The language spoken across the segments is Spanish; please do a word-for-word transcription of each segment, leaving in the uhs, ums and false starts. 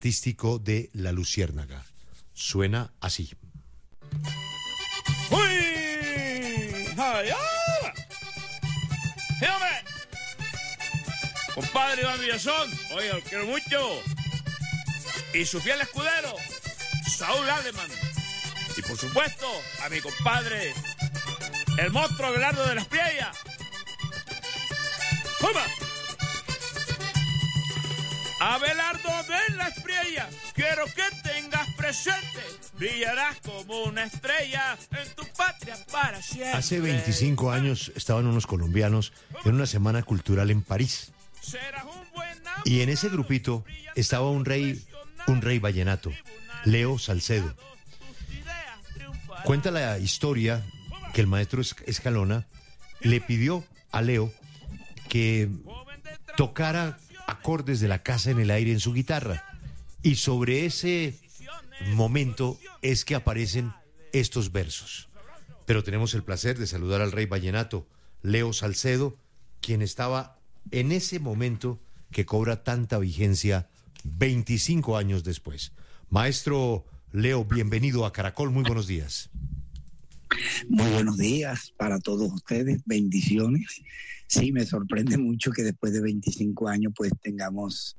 artístico de La Luciérnaga. Suena así. ¡Uy! ¡Ay, ay! ¡Sí, hombre! Compadre Iván Villazón, oye, lo quiero mucho. Y su fiel escudero, Saúl Alemán. Y por supuesto, a mi compadre, el monstruo Abelardo de las Priellas. ¡Toma! Abelardo de las Priellas, quiero que tengas presente, brillarás como una estrella en tu patria para siempre. Hace veinticinco años estaban unos colombianos en una semana cultural en París. Y en ese grupito estaba un rey, un rey vallenato, Leo Salcedo. Cuenta la historia que el maestro Escalona le pidió a Leo que tocara acordes de La Casa en el Aire en su guitarra. Y sobre ese momento es que aparecen estos versos. Pero tenemos el placer de saludar al rey vallenato, Leo Salcedo, quien estaba en ese momento que cobra tanta vigencia veinticinco años después. Maestro Leo, bienvenido a Caracol, muy buenos días. Muy buenos días para todos ustedes, bendiciones. Sí, me sorprende mucho que después de veinticinco años pues tengamos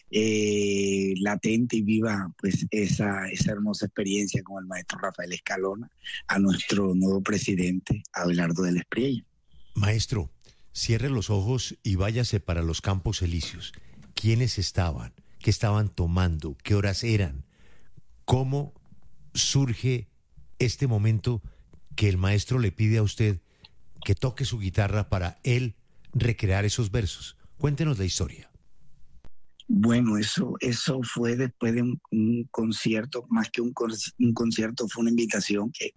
eh, latente y viva pues esa, esa hermosa experiencia con el maestro Rafael Escalona, a nuestro nuevo presidente, Abelardo de las Priellas. Maestro, cierre los ojos y váyase para los Campos Elíseos. ¿Quiénes estaban? ¿Qué estaban tomando? ¿Qué horas eran? ¿Cómo surge este momento que el maestro le pide a usted que toque su guitarra para él recrear esos versos? Cuéntenos la historia. Bueno, eso, eso fue después de un, un concierto, más que un, un concierto, fue una invitación que,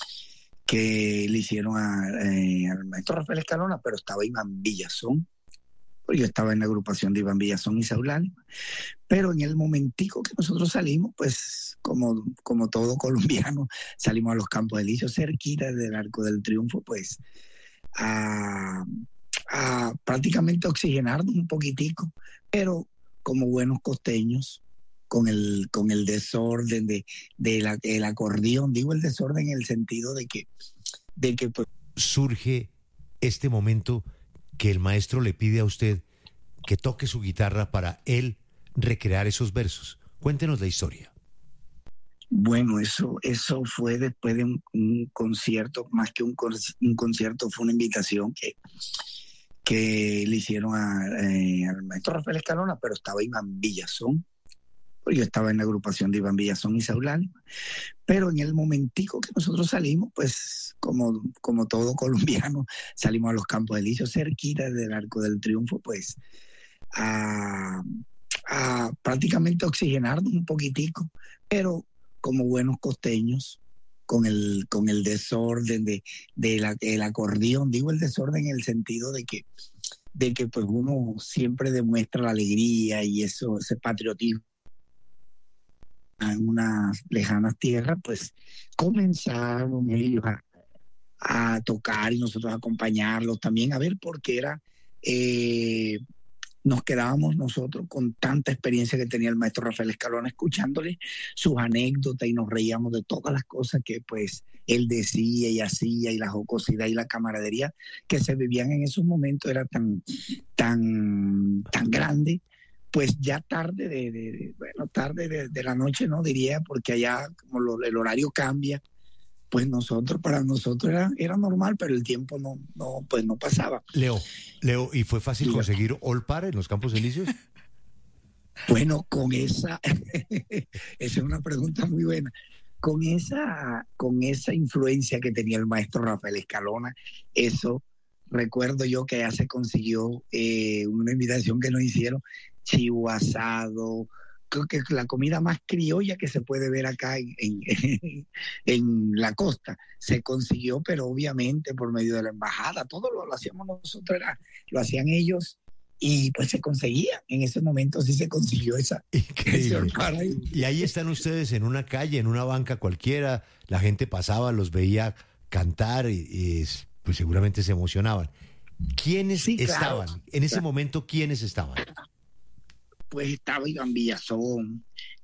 que le hicieron a, eh, al maestro Rafael Escalona, pero estaba Iván Villazón. Yo estaba en la agrupación de Iván Villazón y Saúl Alemán, pero en el momentico que nosotros salimos, pues como, como todo colombiano, salimos a los Campos Elíseos, cerquita del Arco del Triunfo, pues a, a prácticamente oxigenarnos un poquitico, pero como buenos costeños, con el, con el desorden de, de la, el acordeón, digo el desorden en el sentido de que, de que pues... surge este momento que el maestro le pide a usted que toque su guitarra para él recrear esos versos. Cuéntenos la historia. Bueno, eso, eso fue después de un, un concierto, más que un, un concierto, fue una invitación que, que le hicieron a, eh, al maestro Rafael Escalona, pero estaba Iván Villazón. Yo estaba en la agrupación de Iván Villazón y Saúl Alemán, pero en el momentico que nosotros salimos, pues como, como todo colombiano, salimos a los Campos Elíseos, cerquita del Arco del Triunfo, pues a, a prácticamente oxigenarnos un poquitico, pero como buenos costeños, con el, con el desorden de, de la, el acordeón, digo el desorden en el sentido de que, de que pues uno siempre demuestra la alegría y eso, ese patriotismo en unas lejanas tierras, pues comenzaron ellos a, a tocar y nosotros a acompañarlos también, a ver, porque era, eh, nos quedábamos nosotros con tanta experiencia que tenía el maestro Rafael Escalona, escuchándole sus anécdotas y nos reíamos de todas las cosas que pues él decía y hacía y la jocosidad y la camaradería que se vivían en esos momentos era tan, tan, tan grande. Pues ya tarde de, de, de bueno, tarde de, de la noche, no diría, porque allá como lo, el horario cambia, pues nosotros, para nosotros era, era normal, pero el tiempo no, no, pues no pasaba. Leo, Leo, ¿y fue fácil sí, conseguir Olpar en los Campos Elíseos? Bueno, con esa, esa es una pregunta muy buena. Con esa, con esa influencia que tenía el maestro Rafael Escalona, eso, recuerdo yo que ya se consiguió eh, una invitación que nos hicieron, chivo asado, creo que es la comida más criolla que se puede ver acá en, en, en la costa. Se consiguió, pero obviamente por medio de la embajada, todo lo, lo hacíamos nosotros, era, lo hacían ellos y pues se conseguía. En ese momento sí se consiguió esa. Increíble. Ese y ahí están ustedes en una calle, en una banca cualquiera, la gente pasaba, los veía cantar y, y pues seguramente se emocionaban. ¿Quiénes sí, estaban? Claro. En ese momento, ¿quiénes estaban? después estaba Iván Villazón,